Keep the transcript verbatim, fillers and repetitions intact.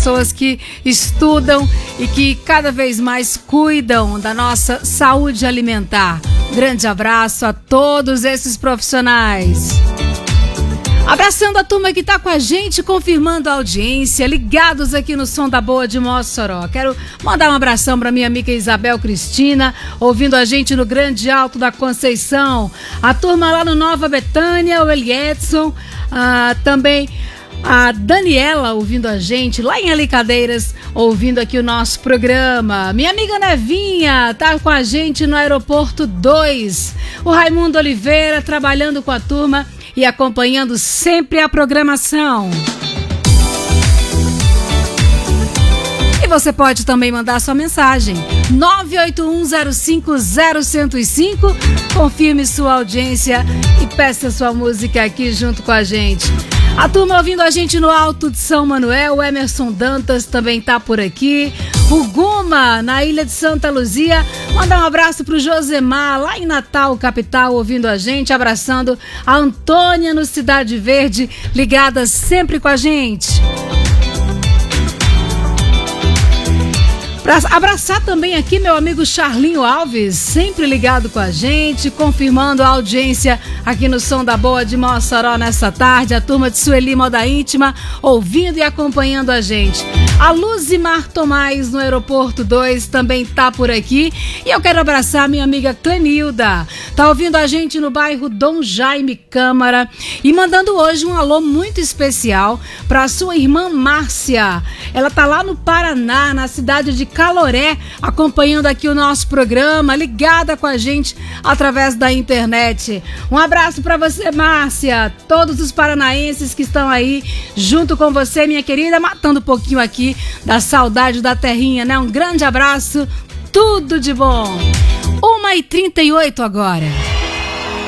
pessoas que estudam e que cada vez mais cuidam da nossa saúde alimentar. Grande abraço a todos esses profissionais. Abraçando a turma que está com a gente, confirmando a audiência, ligados aqui no Som da Boa de Mossoró. Quero mandar um abração para minha amiga Isabel Cristina, ouvindo a gente no Grande Alto da Conceição. A turma lá no Nova Betânia, o Eliedson, ah, também a Daniela ouvindo a gente lá em Alicadeiras, ouvindo aqui o nosso programa. Minha amiga Nevinha tá com a gente no Aeroporto dois. O Raimundo Oliveira trabalhando com a turma e acompanhando sempre a programação. E você pode também mandar sua mensagem nove oito um zero cinco zero zero zero cinco. Confirme sua audiência e peça sua música aqui junto com a gente. A turma ouvindo a gente no Alto de São Manuel, o Emerson Dantas também tá por aqui. O Guma, na Ilha de Santa Luzia. Mandar um abraço pro Josemar, lá em Natal, capital, ouvindo a gente. Abraçando a Antônia no Cidade Verde, ligada sempre com a gente. Pra abraçar também aqui meu amigo Charlinho Alves, sempre ligado com a gente, confirmando a audiência aqui no Som da Boa de Mossoró nessa tarde. A turma de Sueli Moda Íntima ouvindo e acompanhando a gente. A Luzimar Tomás no Aeroporto dois também tá por aqui. E eu quero abraçar minha amiga Clenilda, tá ouvindo a gente no bairro Dom Jaime Câmara e mandando hoje um alô muito especial para sua irmã Márcia. Ela tá lá no Paraná, na cidade de Caloré, acompanhando aqui o nosso programa, ligada com a gente através da internet. Um abraço para você, Márcia, todos os paranaenses que estão aí junto com você, minha querida, matando um pouquinho aqui da saudade da terrinha, né? Um grande abraço, tudo de bom. uma e trinta e oito agora.